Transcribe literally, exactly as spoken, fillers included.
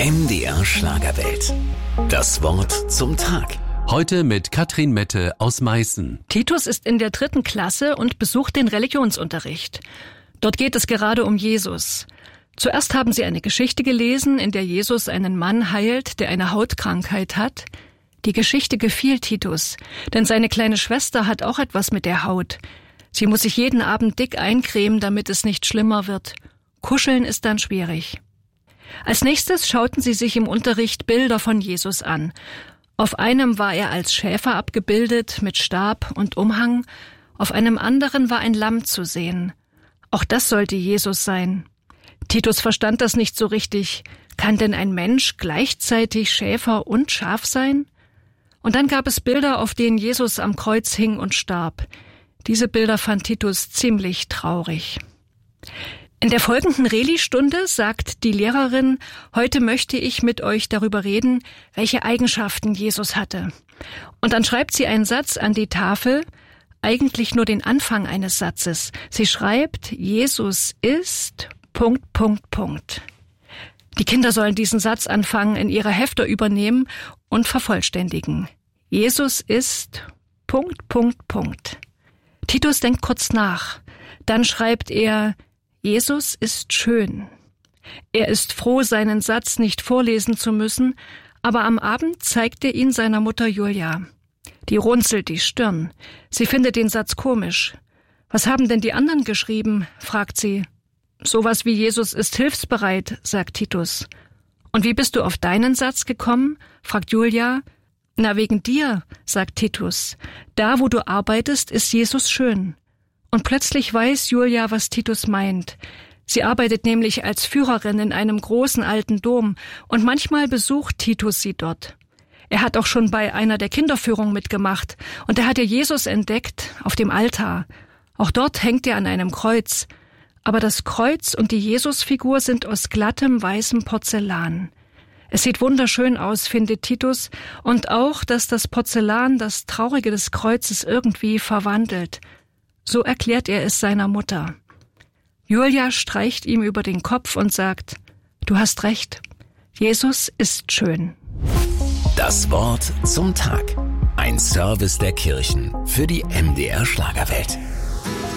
M D R Schlagerwelt. Das Wort zum Tag. Heute mit Katrin Mette aus Meißen. Titus ist in der dritten Klasse und besucht den Religionsunterricht. Dort geht es gerade um Jesus. Zuerst haben sie eine Geschichte gelesen, in der Jesus einen Mann heilt, der eine Hautkrankheit hat. Die Geschichte gefiel Titus, denn seine kleine Schwester hat auch etwas mit der Haut. Sie muss sich jeden Abend dick eincremen, damit es nicht schlimmer wird. Kuscheln ist dann schwierig. Als nächstes schauten sie sich im Unterricht Bilder von Jesus an. Auf einem war er als Schäfer abgebildet, mit Stab und Umhang. Auf einem anderen war ein Lamm zu sehen. Auch das sollte Jesus sein. Titus verstand das nicht so richtig. Kann denn ein Mensch gleichzeitig Schäfer und Schaf sein? Und dann gab es Bilder, auf denen Jesus am Kreuz hing und starb. Diese Bilder fand Titus ziemlich traurig. In der folgenden Reli-Stunde sagt die Lehrerin, heute möchte ich mit euch darüber reden, welche Eigenschaften Jesus hatte. Und dann schreibt sie einen Satz an die Tafel, eigentlich nur den Anfang eines Satzes. Sie schreibt, Jesus ist... Punkt, Punkt, Punkt. Die Kinder sollen diesen Satz anfangen, in ihre Hefte übernehmen und vervollständigen. Jesus ist... Punkt, Punkt, Punkt. Titus denkt kurz nach. Dann schreibt er... Jesus ist schön. Er ist froh, seinen Satz nicht vorlesen zu müssen, aber am Abend zeigt er ihn seiner Mutter Julia. Die runzelt die Stirn. Sie findet den Satz komisch. Was haben denn die anderen geschrieben? Fragt sie. Sowas wie Jesus ist hilfsbereit, sagt Titus. Und wie bist du auf deinen Satz gekommen? Fragt Julia. Na, wegen dir, sagt Titus. Da, wo du arbeitest, ist Jesus schön. Und plötzlich weiß Julia, was Titus meint. Sie arbeitet nämlich als Führerin in einem großen alten Dom und manchmal besucht Titus sie dort. Er hat auch schon bei einer der Kinderführungen mitgemacht und er hat ja Jesus entdeckt auf dem Altar. Auch dort hängt er an einem Kreuz. Aber das Kreuz und die Jesusfigur sind aus glattem, weißem Porzellan. Es sieht wunderschön aus, findet Titus, und auch, dass das Porzellan das Traurige des Kreuzes irgendwie verwandelt. So erklärt er es seiner Mutter. Julia streicht ihm über den Kopf und sagt, du hast recht, Jesus ist schön. Das Wort zum Tag. Ein Service der Kirchen für die M D R Schlagerwelt.